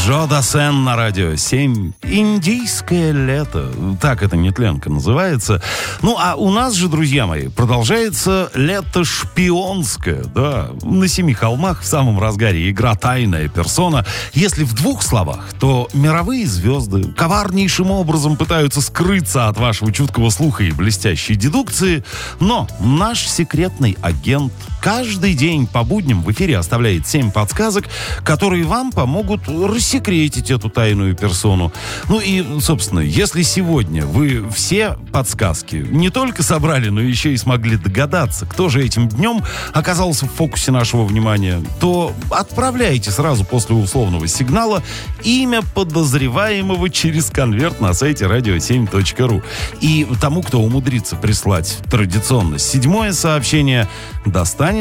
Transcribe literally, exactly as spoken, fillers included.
Джо Дассен на радио семь. Индийское лето. Так это нетленка называется. Ну, а у нас же, друзья мои, продолжается лето шпионское. Да, на семи холмах в самом разгаре игра «Тайная персона». Если в двух словах, то мировые звезды коварнейшим образом пытаются скрыться от вашего чуткого слуха и блестящей дедукции. Но наш секретный агент каждый день по будням в эфире оставляет семь подсказок, которые вам помогут рассекретить эту тайную персону. Ну и, собственно, если сегодня вы все подсказки не только собрали, но еще и смогли догадаться, кто же этим днем оказался в фокусе нашего внимания, то отправляйте сразу после условного сигнала имя подозреваемого через конверт на сайте радио семь точка ру. И тому, кто умудрится прислать традиционно седьмое сообщение, достанет